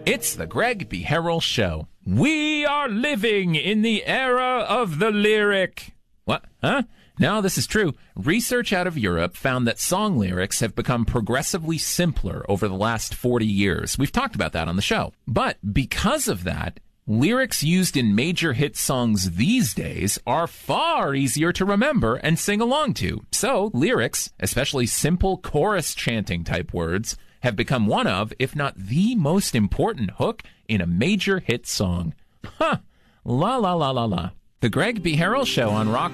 It's the Greg B. Harrell Show. We are living in the era of the lyric. What? Huh? No, this is true. Research out of Europe found that song lyrics have become progressively simpler over the last 40 years. We've talked about that on the show. But because of that, lyrics used in major hit songs these days are far easier to remember and sing along to. So, lyrics, especially simple chorus chanting type words, have become one of, if not the most important hook in a major hit song. Huh. La la la la la. The Greg B. Harrell Show on Rock